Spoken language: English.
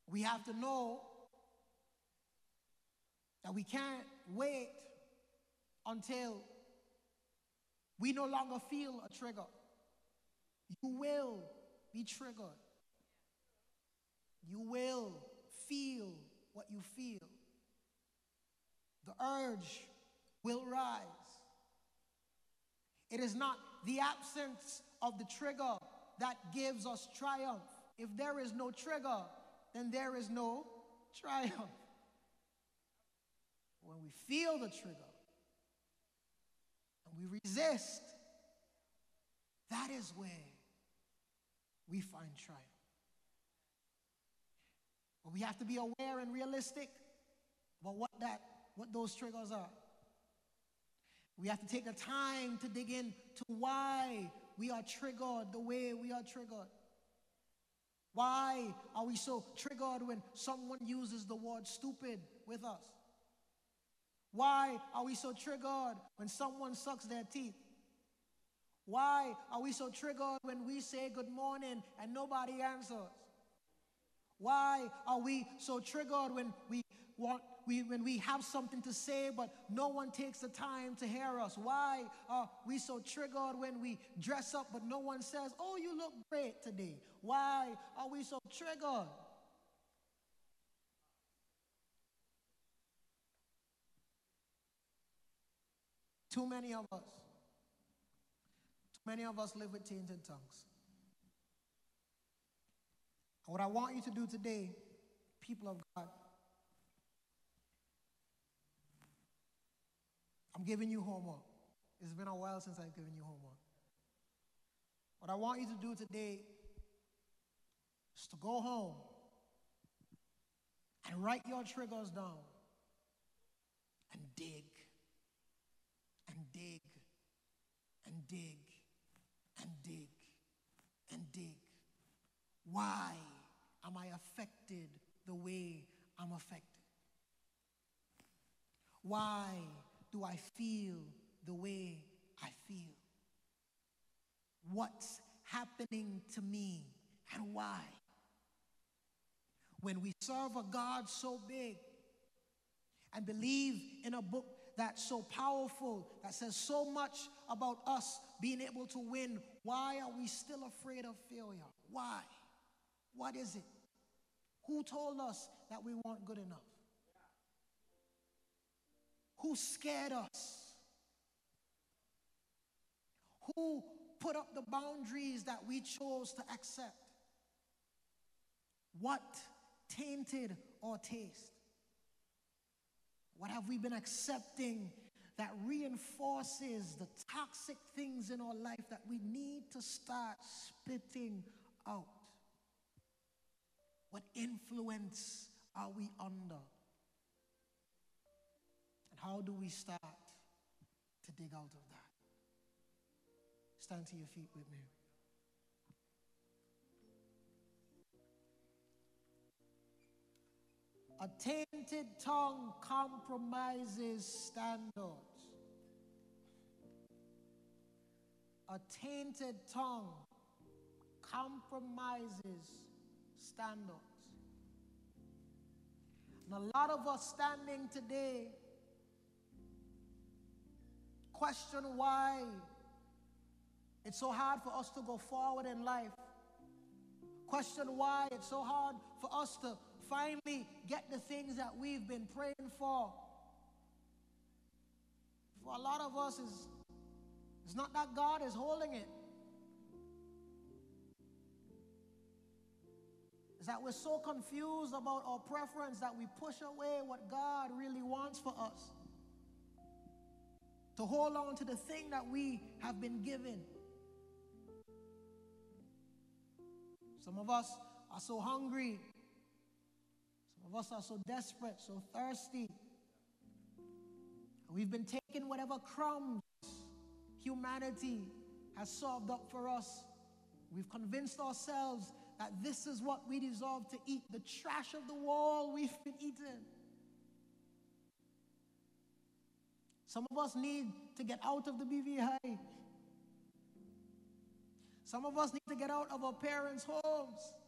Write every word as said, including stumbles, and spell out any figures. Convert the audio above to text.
We have to know that we can't wait until we no longer feel a trigger. You will be triggered. You will feel what you feel. The urge will rise. It is not the absence of the trigger that gives us triumph. If there is no trigger, then there is no triumph. When we feel the trigger and we resist, that is where we find triumph. But we have to be aware and realistic about what that, what those triggers are. We have to take the time to dig into why we are triggered the way we are triggered. Why are we so triggered when someone uses the word stupid with us? Why are we so triggered when someone sucks their teeth? Why are we so triggered when we say good morning and nobody answers? Why are we so triggered when we want we when we have something to say but no one takes the time to hear us? Why are we so triggered when we dress up but no one says, "Oh, you look great today"? Why are we so triggered? Too many of us, too many of us live with tainted tongues. And what I want you to do today, people of God, I'm giving you homework. It's been a while since I've given you homework. What I want you to do today is to go home and write your triggers down and dig and dig and dig and dig and dig. Why am I affected the way I'm affected? Why do I feel the way I feel? What's happening to me and why? When we serve a God so big and believe in a book that's so powerful, that says so much about us being able to win, why are we still afraid of failure? Why? What is it? Who told us that we weren't good enough? Who scared us? Who put up the boundaries that we chose to accept? What tainted our taste? What have we been accepting that reinforces the toxic things in our life that we need to start spitting out? What influence are we under? And how do we start to dig out of that? Stand to your feet with me. A tainted tongue compromises standards. A tainted tongue compromises standards. And a lot of us standing today question why it's so hard for us to go forward in life. Question why it's so hard for us to finally get the things that we've been praying for. For a lot of us, is it's not that God is holding it. It's that we're so confused about our preference that we push away what God really wants for us, to hold on to the thing that we have been given. Some of us are so hungry. Some of us are so desperate, so thirsty. We've been taking whatever crumbs humanity has served up for us. We've convinced ourselves that this is what we deserve to eat, the trash of the wall we've been eating. Some of us need to get out of the B V I. Some of us need to get out of our parents' homes.